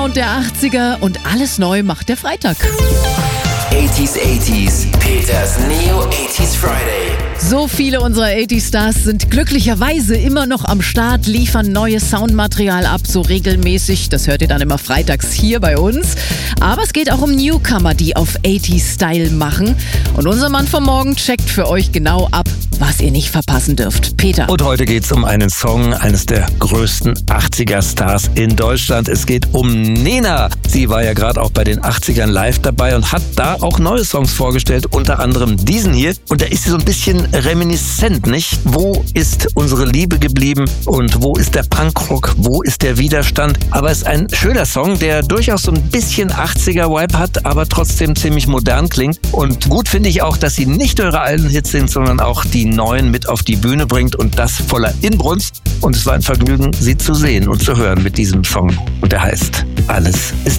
Sound der 80er und alles neu macht der Freitag. 80s, Peters Neo 80s Friday. So viele unserer 80-Stars sind glücklicherweise immer noch am Start, liefern neues Soundmaterial ab, so regelmäßig. Das hört ihr dann immer freitags hier bei uns. Aber es geht auch um Newcomer, die auf 80s-Style machen. Und unser Mann vom Morgen checkt für euch genau ab, was ihr nicht verpassen dürft. Peter. Und heute geht es um einen Song eines der größten 80er-Stars in Deutschland. Es geht um Nena. Sie war ja gerade auch bei den 80ern live dabei und hat da auch neue Songs vorgestellt, unter anderem diesen hier. Und da ist sie so ein bisschen reminiszent, nicht? Wo ist unsere Liebe geblieben und wo ist der Punkrock, wo ist der Widerstand? Aber es ist ein schöner Song, der durchaus so ein bisschen 80er-Vibe hat, aber trotzdem ziemlich modern klingt. Und gut finde ich auch, dass sie nicht nur ihre alten Hits singt, sondern auch die neuen mit auf die Bühne bringt und das voller Inbrunst. Und es war ein Vergnügen, sie zu sehen und zu hören mit diesem Song. Und der heißt Alles ist